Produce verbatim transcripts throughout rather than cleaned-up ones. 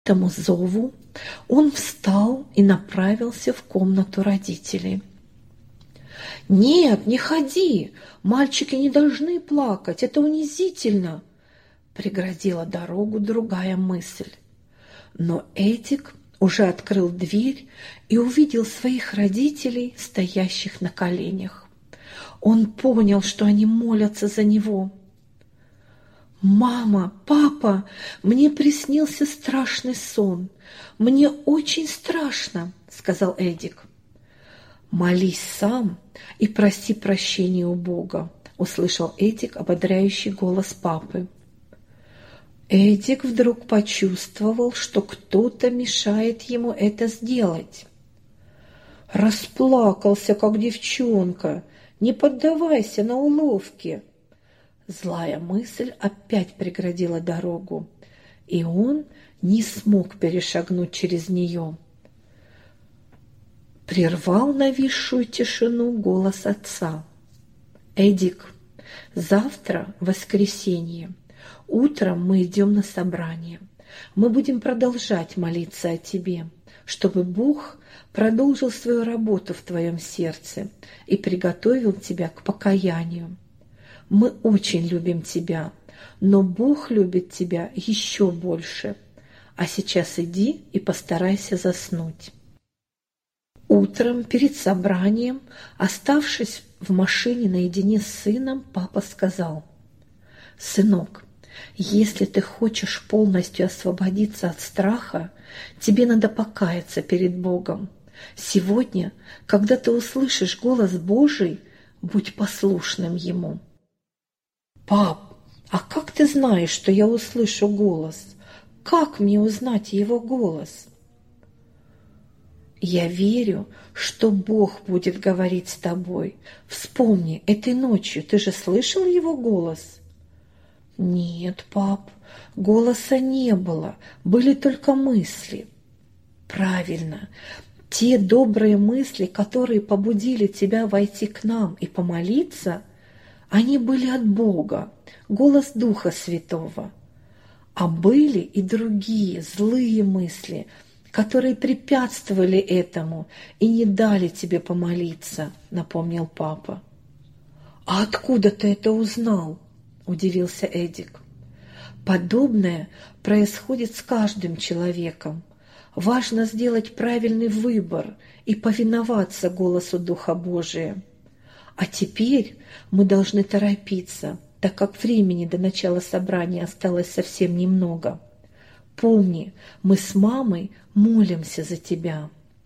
этому зову он встал и направился в комнату родителей. «Нет, не ходи! Мальчики не должны плакать, это унизительно!» Преградила дорогу другая мысль. Но Эдик уже открыл дверь и увидел своих родителей, стоящих на коленях. Он понял, что они молятся за него. «Мама, папа, мне приснился страшный сон. Мне очень страшно», — сказал Эдик. «Молись сам и проси прощения у Бога», — услышал Эдик ободряющий голос папы. Эдик вдруг почувствовал, что кто-то мешает ему это сделать. Расплакался, как девчонка. «Не поддавайся на уловки». Злая мысль опять преградила дорогу, и он не смог перешагнуть через нее. Прервал нависшую тишину голос отца. «Эдик, завтра воскресенье. Утром мы идем на собрание. Мы будем продолжать молиться о тебе, чтобы Бог продолжил свою работу в твоем сердце и приготовил тебя к покаянию. Мы очень любим тебя, но Бог любит тебя еще больше. А сейчас иди и постарайся заснуть». Утром перед собранием, оставшись в машине наедине с сыном, папа сказал: «Сынок, если ты хочешь полностью освободиться от страха, тебе надо покаяться перед Богом. Сегодня, когда ты услышишь голос Божий, будь послушным Ему». «Пап, а как ты знаешь, что я услышу голос? Как мне узнать его голос?» «Я верю, что Бог будет говорить с тобой. Вспомни, этой ночью ты же слышал его голос?» «Нет, пап, голоса не было, были только мысли». «Правильно, те добрые мысли, которые побудили тебя войти к нам и помолиться, они были от Бога, голос Духа Святого. А были и другие злые мысли, которые препятствовали этому и не дали тебе помолиться», — напомнил папа. «А откуда ты это узнал?» — удивился Эдик. «Подобное происходит с каждым человеком. Важно сделать правильный выбор и повиноваться голосу Духа Божия. А теперь мы должны торопиться, так как времени до начала собрания осталось совсем немного. Помни, мы с мамой молимся за тебя».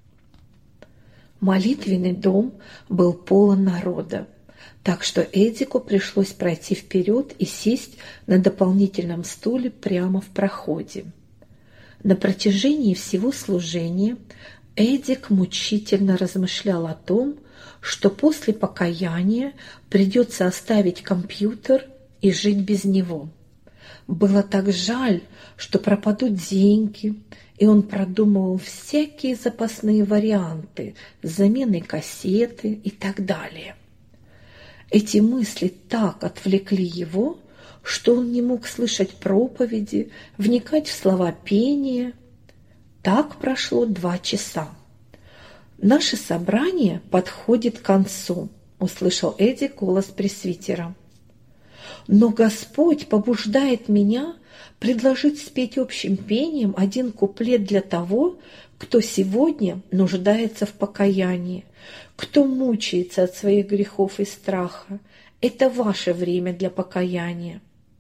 Молитвенный дом был полон народа, так что Эдику пришлось пройти вперед и сесть на дополнительном стуле прямо в проходе. На протяжении всего служения Эдик мучительно размышлял о том, что после покаяния придется оставить компьютер и жить без него. Было так жаль, что пропадут деньги, и он продумывал всякие запасные варианты замены кассеты и так далее. Эти мысли так отвлекли его, что он не мог слышать проповеди, вникать в слова пения. Так прошло два часа. «Наше собрание подходит к концу», — услышал Эдик голос пресвитера. «Но Господь побуждает меня предложить спеть общим пением один куплет для того, кто сегодня нуждается в покаянии, кто мучается от своих грехов и страха. Это ваше время для покаяния».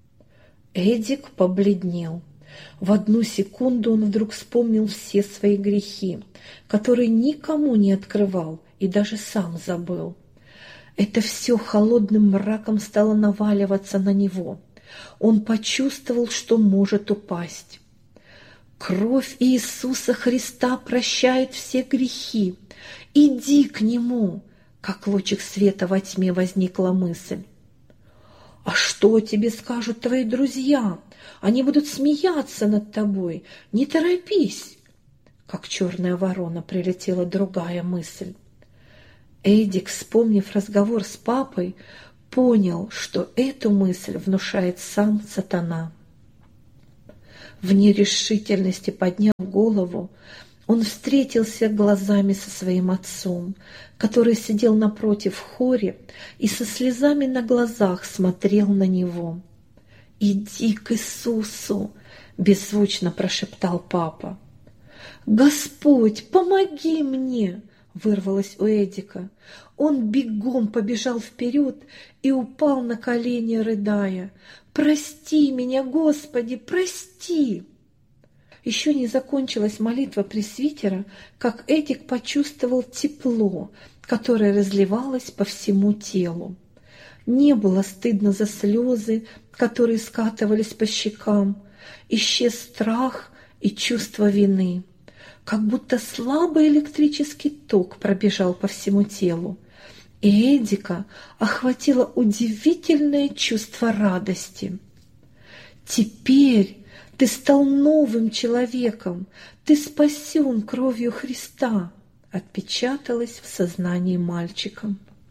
Эдик побледнел. В одну секунду он вдруг вспомнил все свои грехи, которые никому не открывал и даже сам забыл. Это все холодным мраком стало наваливаться на него. Он почувствовал, что может упасть. «Кровь Иисуса Христа прощает все грехи. Иди к Нему!» Как лучик света во тьме возникла мысль. «А что о тебе скажут твои друзья? Они будут смеяться над тобой. Не торопись!» Как черная ворона прилетела другая мысль. Эдик, вспомнив разговор с папой, понял, что эту мысль внушает сам сатана. В нерешительности подняв голову, он встретился глазами со своим отцом, который сидел напротив в хоре и со слезами на глазах смотрел на него. «Иди к Иисусу!» — беззвучно прошептал папа. «Господь, помоги мне!» — вырвалось у Эдика. Он бегом побежал вперед и упал на колени, рыдая. «Прости меня, Господи, прости!» Еще не закончилась молитва пресвитера, как Эдик почувствовал тепло, которое разливалось по всему телу. Не было стыдно за слезы, которые скатывались по щекам. Исчез страх и чувство вины. Как будто слабый электрический ток пробежал по всему телу. И Эдика охватило удивительное чувство радости. «Теперь ты стал новым человеком, ты спасен кровью Христа», отпечаталось в сознании мальчика.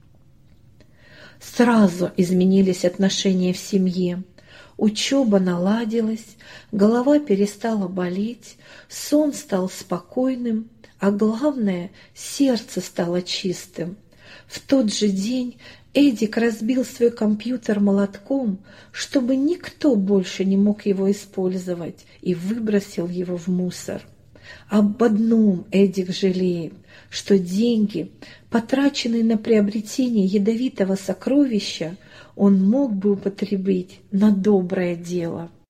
Сразу изменились отношения в семье. Учеба наладилась, голова перестала болеть, сон стал спокойным, а главное, сердце стало чистым. В тот же день Эдик разбил свой компьютер молотком, чтобы никто больше не мог его использовать, и выбросил его в мусор. Об одном Эдик жалеет, что деньги, потраченные на приобретение ядовитого сокровища, он мог бы употребить на доброе дело.